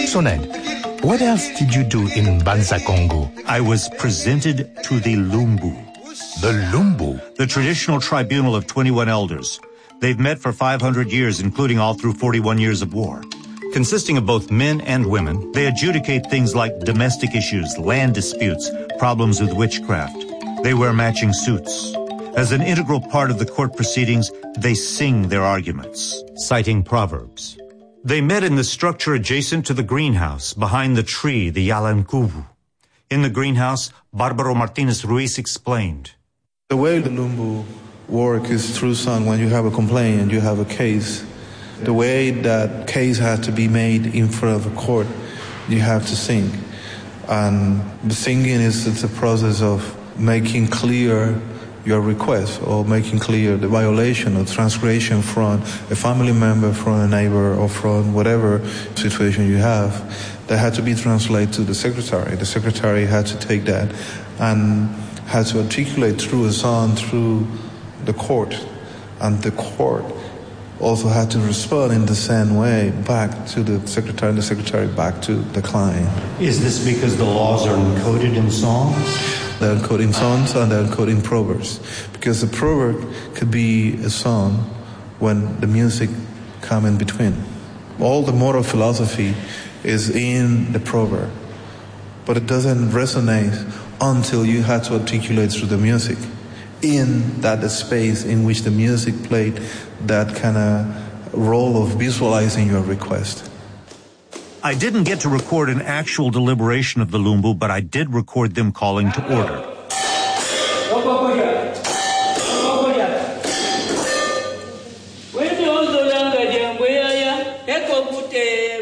So Ned, what else did you do in Banza Congo? I was presented to the Lumbu. The Lumbu? The traditional tribunal of 21 elders. They've met for 500 years, including all through 41 years of war. Consisting of both men and women, they adjudicate things like domestic issues, land disputes, problems with witchcraft. They wear matching suits. As an integral part of the court proceedings, they sing their arguments, citing proverbs. They met in the structure adjacent to the greenhouse, behind the tree, the Yalankuvu. In the greenhouse, Barbaro Martinez Ruiz explained. The way the Lumbu work is through song. When you have a complaint and you have a case, the way that case has to be made in front of a court, you have to sing. And the singing it's a process of making clear your request or making clear the violation or transgression from a family member, from a neighbor, or from whatever situation you have. That had to be translated to the secretary. The secretary had to take that and had to articulate through a song through the court. And the court also had to respond in the same way back to the secretary and the secretary back to the client. Is this because the laws are encoded in songs? They're encoded in songs and they're encoded in proverbs. Because the proverb could be a song when the music come in between. All the moral philosophy is in the proverb, but it doesn't resonate until you have to articulate through the music. In that space in which the music played that kind of role of visualizing your request. I didn't get to record an actual deliberation of the Lumbu, but I did record them calling to order.